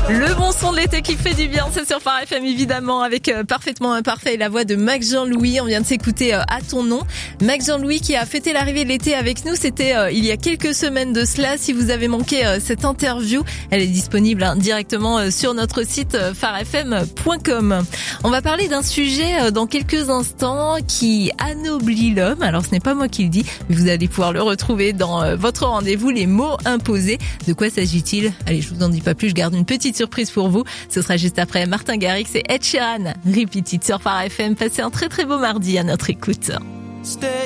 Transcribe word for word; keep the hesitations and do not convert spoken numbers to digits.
Le bon son de l'été qui fait du bien, c'est sur Phare F M évidemment, avec euh, Parfaitement Imparfait et la voix de Max Jean-Louis. On vient de s'écouter euh, À ton nom. Max Jean-Louis qui a fêté l'arrivée de l'été avec nous, c'était euh, il y a quelques semaines de cela. Si vous avez manqué euh, cette interview, elle est disponible hein, directement euh, sur notre site euh, phare f m point com. On va parler d'un sujet euh, dans quelques instants qui anoblit l'homme. Alors ce n'est pas moi qui le dis, mais vous allez pouvoir le retrouver dans euh, votre rendez-vous, les mots imposés. De quoi s'agit-il? Allez, je vous en dis pas plus, je garde une petite surprise pour vous. Ce sera juste après Martin Garrix et Ed Sheeran. Repeat it sur Phare F M. Passez un très très beau mardi à notre écoute.